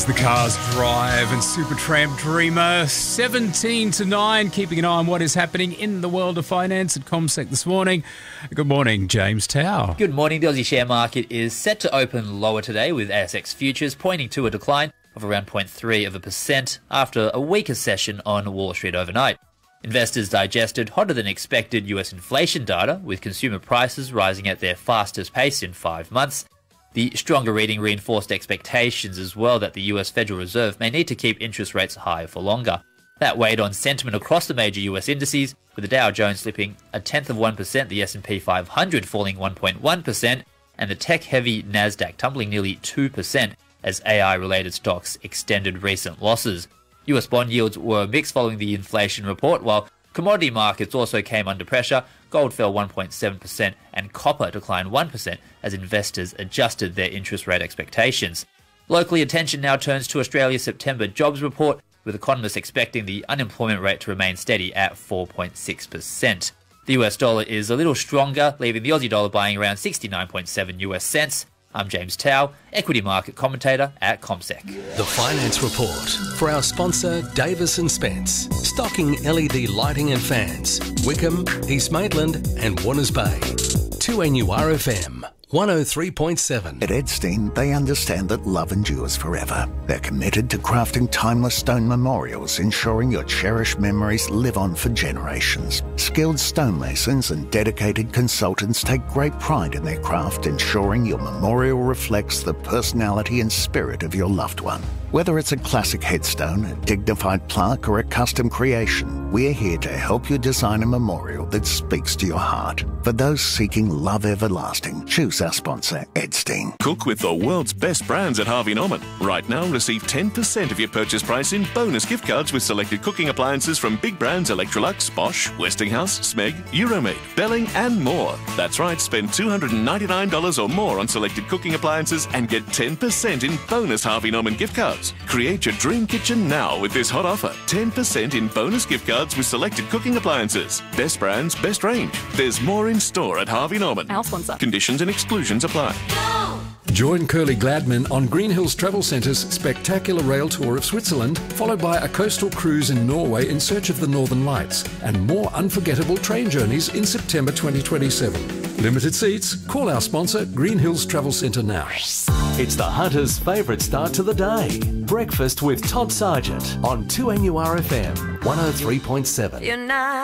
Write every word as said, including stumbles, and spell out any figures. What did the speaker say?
the Cars Drive and Supertramp Dreamer. seventeen to nine, keeping an eye on what is happening in the world of finance at CommSec this morning. Good morning, James Tao. Good morning. The Aussie share market is set to open lower today, with A S X futures pointing to a decline of around zero point three of a percent after a weaker session on Wall Street overnight. Investors digested hotter than expected U S inflation data, with consumer prices rising at their fastest pace in five months. The stronger reading reinforced expectations as well that the U S Federal Reserve may need to keep interest rates high for longer. That weighed on sentiment across the major U S indices, with the Dow Jones slipping a tenth of one percent, the S and P five hundred falling one point one percent, and the tech-heavy Nasdaq tumbling nearly two percent as A I-related stocks extended recent losses. U S bond yields were mixed following the inflation report, while commodity markets also came under pressure. Gold fell one point seven percent and copper declined one percent as investors adjusted their interest rate expectations. Locally, attention now turns to Australia's September jobs report, with economists expecting the unemployment rate to remain steady at four point six percent. The U S dollar is a little stronger, leaving the Aussie dollar buying around sixty-nine point seven US cents. I'm James Tao, equity market commentator at CommSec. The Finance Report for our sponsor Davis and Spence, stocking L E D lighting and fans, Wickham, East Maitland and Warners Bay. two N U R F M one oh three point seven. At Edstein, they understand that love endures forever. They're committed to crafting timeless stone memorials, ensuring your cherished memories live on for generations. Skilled stonemasons and dedicated consultants take great pride in their craft, ensuring your memorial reflects the personality and spirit of your loved one. Whether it's a classic headstone, a dignified plaque, or a custom creation, we're here to help you design a memorial that speaks to your heart. For those seeking love everlasting, choose our sponsor, Edstein. Cook with the world's best brands at Harvey Norman. Right now, receive ten percent of your purchase price in bonus gift cards with selected cooking appliances from big brands Electrolux, Bosch, Westinghouse, Smeg, Euromade, Belling, and more. That's right, spend two hundred ninety-nine dollars or more on selected cooking appliances and get ten percent in bonus Harvey Norman gift cards. Create your dream kitchen now with this hot offer. ten percent in bonus gift cards with selected cooking appliances. Best brands, best range. There's more in store at Harvey Norman. Our sponsor. Conditions and exclusions apply. Join Curly Gladman on Green Hills Travel Centre's spectacular rail tour of Switzerland, followed by a coastal cruise in Norway in search of the Northern Lights, and more unforgettable train journeys in September twenty twenty-seven. Limited seats. Call our sponsor, Green Hills Travel Centre now. It's the Hunter's favourite start to the day. Breakfast with Todd Sargent on two N U R F M one oh three point seven. You're not